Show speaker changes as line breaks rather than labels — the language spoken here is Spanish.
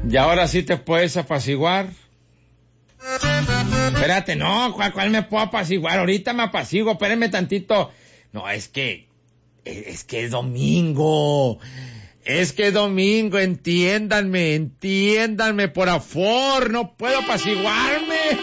¿Y ahora sí te puedes apaciguar? Espérate, no, ¿cuál me puedo apaciguar? Ahorita me apaciguo, espérenme tantito. No, es que es domingo. Es que es domingo, entiéndanme, por favor, no puedo apaciguarme.